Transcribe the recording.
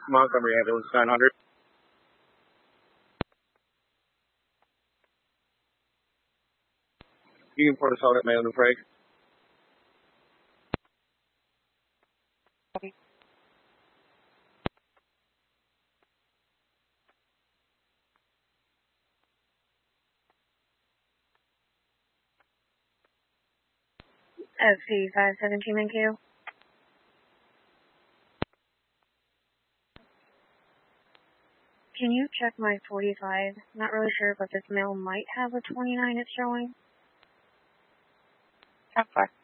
Montgomery ambulance 900. You can put us on at Mayo New Prague. FC 517 NQ. Can you check my 45? Not really sure, but this mail might have a 29 it's showing. How far?